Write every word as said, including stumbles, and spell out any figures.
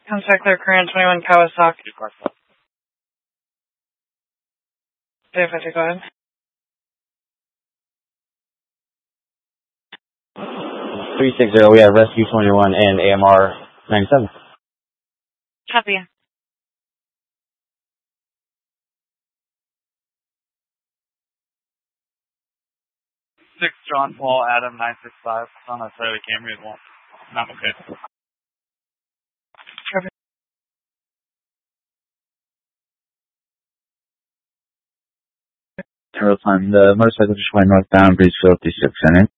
Contact clear current twenty-one Kawasaki. Dave, I go ahead. three six zero, we have Rescue twenty-one and A M R ninety-seven. Copy. six John Paul Adam nine six five. On a Toyota Camry as well. Not okay. Copy. Real time, the motorcycle just went northbound, Breeze fifty-six center.